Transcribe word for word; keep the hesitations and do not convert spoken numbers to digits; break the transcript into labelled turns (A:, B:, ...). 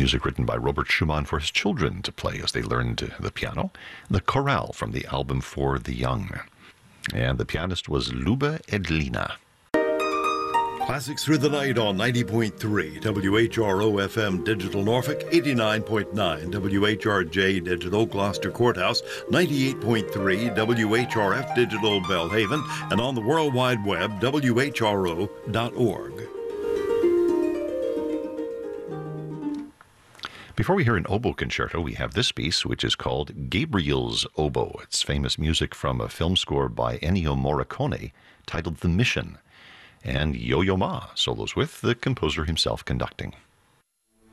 A: music written by Robert Schumann for his children to play as they learned the piano. The chorale from the album For the Young. And the pianist was Luba Edlina.
B: Classics Through the Night on ninety point three W H R O F M Digital Norfolk, eighty-nine point nine W H R J Digital Gloucester Courthouse, ninety-eight point three W H R F Digital Belhaven, and on the World Wide Web, W H R O dot org.
A: Before we hear an oboe concerto, we have this piece, which is called Gabriel's Oboe. It's famous music from a film score by Ennio Morricone titled The Mission. And Yo-Yo Ma solos with the composer himself conducting.